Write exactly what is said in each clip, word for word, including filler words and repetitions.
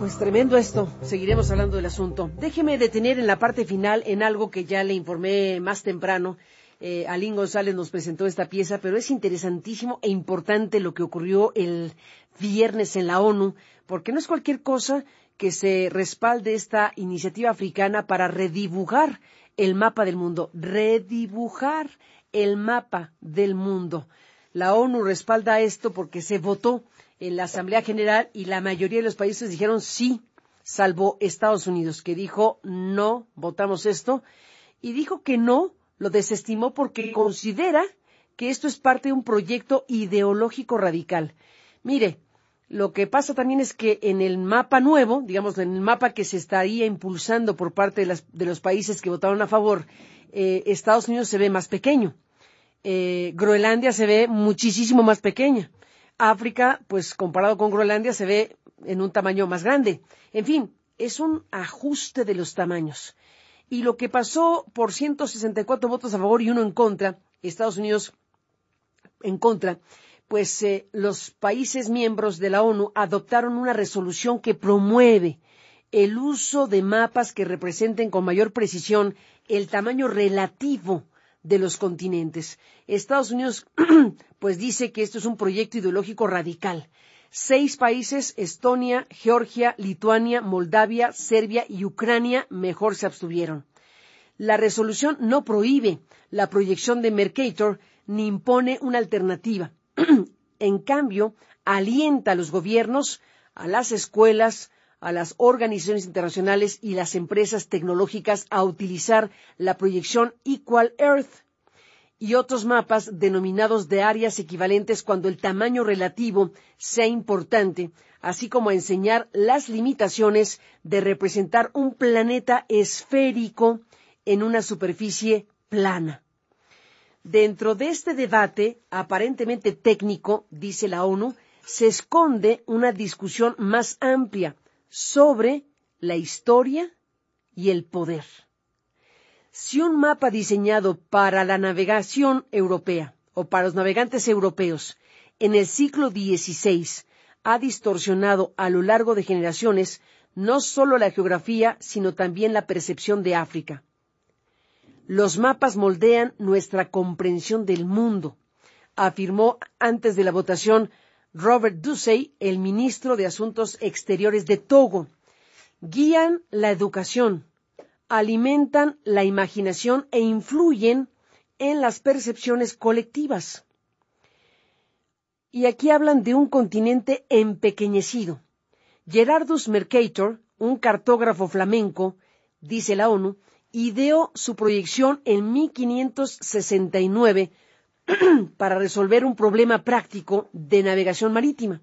Pues tremendo esto, seguiremos hablando del asunto. Déjeme detener en la parte final en algo que ya le informé más temprano. Eh, Alín González nos presentó esta pieza, pero es interesantísimo e importante lo que ocurrió el viernes en la ONU, porque no es cualquier cosa que se respalde esta iniciativa africana para redibujar el mapa del mundo, redibujar el mapa del mundo. La ONU respalda esto porque se votó en la Asamblea General y la mayoría de los países dijeron sí, salvo Estados Unidos, que dijo no, votamos esto, y dijo que no, lo desestimó porque considera que esto es parte de un proyecto ideológico radical. Mire, lo que pasa también es que en el mapa nuevo, digamos, en el mapa que se estaría impulsando por parte de, las, de los países que votaron a favor, eh, Estados Unidos se ve más pequeño, eh, Groenlandia se ve muchísimo más pequeña. África, pues comparado con Groenlandia, se ve en un tamaño más grande. En fin, es un ajuste de los tamaños. Y lo que pasó por ciento sesenta y cuatro votos a favor y uno en contra, Estados Unidos en contra, pues eh, los países miembros de la ONU adoptaron una resolución que promueve el uso de mapas que representen con mayor precisión el tamaño relativo de los continentes. Estados Unidos, pues dice que esto es un proyecto ideológico radical. Seis países, Estonia, Georgia, Lituania, Moldavia, Serbia y Ucrania, mejor se abstuvieron. La resolución no prohíbe la proyección de Mercator ni impone una alternativa. En cambio, alienta a los gobiernos, a las escuelas, a las organizaciones internacionales y las empresas tecnológicas a utilizar la proyección Equal Earth y otros mapas denominados de áreas equivalentes cuando el tamaño relativo sea importante, así como a enseñar las limitaciones de representar un planeta esférico en una superficie plana. Dentro de este debate, aparentemente técnico, dice la ONU, se esconde una discusión más amplia sobre la historia y el poder. Si un mapa diseñado para la navegación europea o para los navegantes europeos en el siglo dieciséis ha distorsionado a lo largo de generaciones no solo la geografía, sino también la percepción de África. Los mapas moldean nuestra comprensión del mundo, afirmó antes de la votación Robert Ducey, el ministro de Asuntos Exteriores de Togo. Guían la educación, alimentan la imaginación e influyen en las percepciones colectivas. Y aquí hablan de un continente empequeñecido. Gerardus Mercator, un cartógrafo flamenco, dice la ONU, ideó su proyección en mil quinientos sesenta y nueve para resolver un problema práctico de navegación marítima.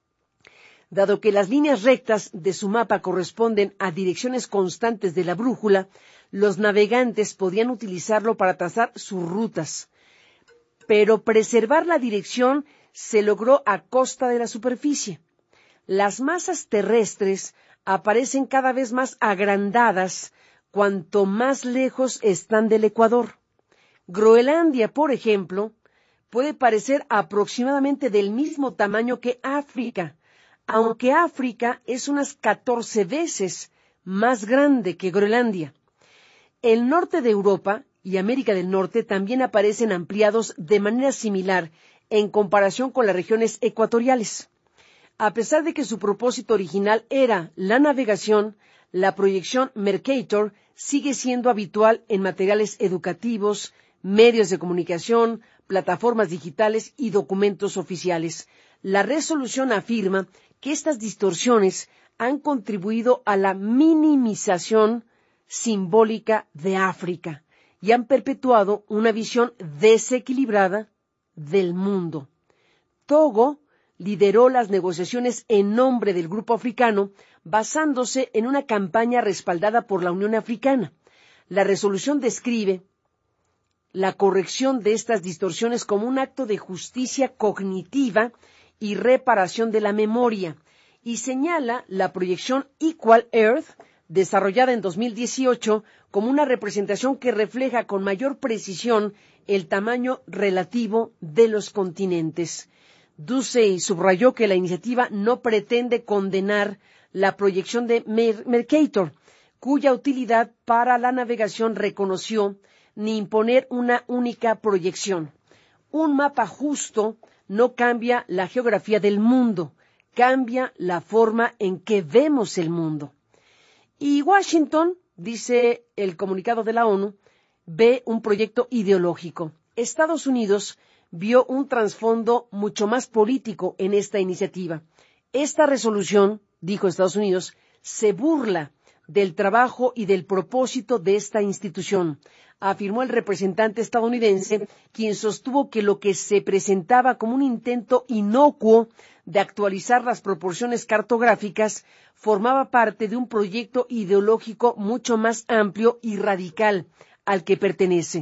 Dado que las líneas rectas de su mapa corresponden a direcciones constantes de la brújula, los navegantes podían utilizarlo para trazar sus rutas. Pero preservar la dirección se logró a costa de la superficie. Las masas terrestres aparecen cada vez más agrandadas cuanto más lejos están del ecuador. Groenlandia, por ejemplo, puede parecer aproximadamente del mismo tamaño que África, aunque África es unas catorce veces más grande que Groenlandia. El norte de Europa y América del Norte también aparecen ampliados de manera similar en comparación con las regiones ecuatoriales. A pesar de que su propósito original era la navegación, la proyección Mercator sigue siendo habitual en materiales educativos, medios de comunicación, plataformas digitales y documentos oficiales. La resolución afirma que estas distorsiones han contribuido a la minimización simbólica de África y han perpetuado una visión desequilibrada del mundo. Togo lideró las negociaciones en nombre del grupo africano basándose en una campaña respaldada por la Unión Africana. La resolución describe la corrección de estas distorsiones como un acto de justicia cognitiva y reparación de la memoria, y señala la proyección Equal Earth, desarrollada en dos mil dieciocho, como una representación que refleja con mayor precisión el tamaño relativo de los continentes. Ducey subrayó que la iniciativa no pretende condenar la proyección de Mer- Mercator, cuya utilidad para la navegación reconoció ni imponer una única proyección. Un mapa justo no cambia la geografía del mundo, cambia la forma en que vemos el mundo. Y Washington, dice el comunicado de la ONU, ve un proyecto ideológico. Estados Unidos vio un trasfondo mucho más político en esta iniciativa. Esta resolución, dijo Estados Unidos, se burla del trabajo y del propósito de esta institución, afirmó el representante estadounidense, quien sostuvo que lo que se presentaba como un intento inocuo de actualizar las proporciones cartográficas formaba parte de un proyecto ideológico mucho más amplio y radical al que pertenece.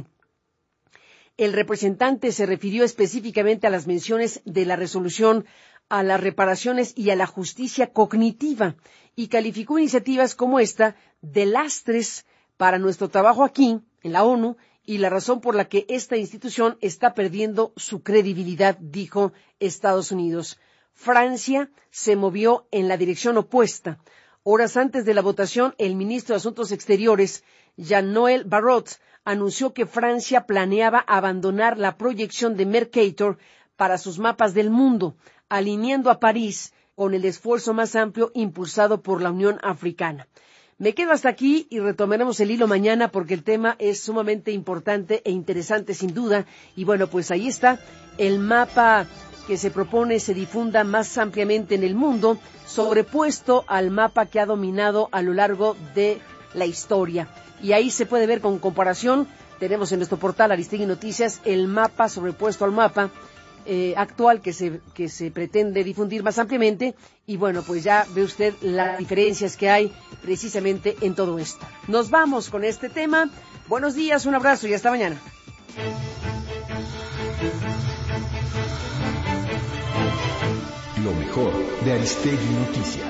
El representante se refirió específicamente a las menciones de la resolución a las reparaciones y a la justicia cognitiva y calificó iniciativas como esta de lastres para nuestro trabajo aquí, en la ONU, y la razón por la que esta institución está perdiendo su credibilidad, dijo Estados Unidos. Francia se movió en la dirección opuesta. Horas antes de la votación, el ministro de Asuntos Exteriores, Jean-Noël Barrot, anunció que Francia planeaba abandonar la proyección de Mercator para sus mapas del mundo, alineando a París con el esfuerzo más amplio impulsado por la Unión Africana. Me quedo hasta aquí y retomaremos el hilo mañana porque el tema es sumamente importante e interesante sin duda. Y bueno, pues ahí está el mapa que se propone se difunda más ampliamente en el mundo, sobrepuesto al mapa que ha dominado a lo largo de la historia. Y ahí se puede ver con comparación, tenemos en nuestro portal Aristegui Noticias el mapa sobrepuesto al mapa eh, actual que se, que se pretende difundir más ampliamente. Y bueno, pues ya ve usted las diferencias que hay precisamente en todo esto. Nos vamos con este tema. Buenos días, un abrazo y hasta mañana. Lo mejor de Aristegui Noticias.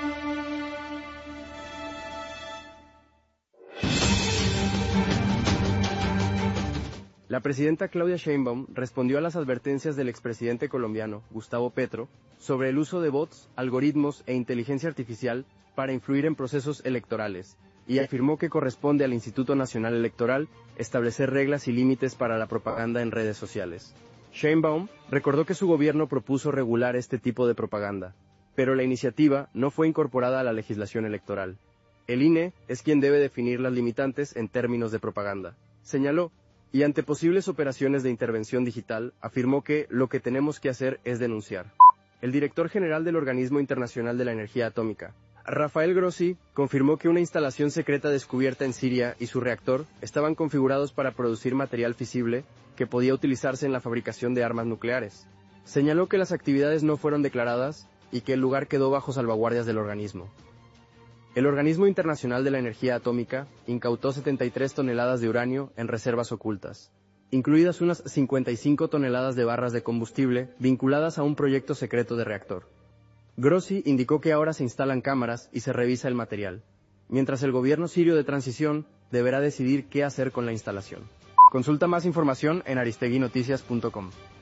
La presidenta Claudia Sheinbaum respondió a las advertencias del expresidente colombiano, Gustavo Petro, sobre el uso de bots, algoritmos e inteligencia artificial para influir en procesos electorales, y afirmó que corresponde al Instituto Nacional Electoral establecer reglas y límites para la propaganda en redes sociales. Sheinbaum recordó que su gobierno propuso regular este tipo de propaganda, pero la iniciativa no fue incorporada a la legislación electoral. El I N E es quien debe definir las limitantes en términos de propaganda, señaló, y ante posibles operaciones de intervención digital, afirmó que lo que tenemos que hacer es denunciar. El director general del Organismo Internacional de la Energía Atómica, Rafael Grossi, confirmó que una instalación secreta descubierta en Siria y su reactor estaban configurados para producir material fisible que podía utilizarse en la fabricación de armas nucleares. Señaló que las actividades no fueron declaradas y que el lugar quedó bajo salvaguardias del organismo. El Organismo Internacional de la Energía Atómica incautó setenta y tres toneladas de uranio en reservas ocultas, incluidas unas cincuenta y cinco toneladas de barras de combustible vinculadas a un proyecto secreto de reactor. Grossi indicó que ahora se instalan cámaras y se revisa el material, mientras el gobierno sirio de transición deberá decidir qué hacer con la instalación. Consulta más información en aristegui noticias punto com.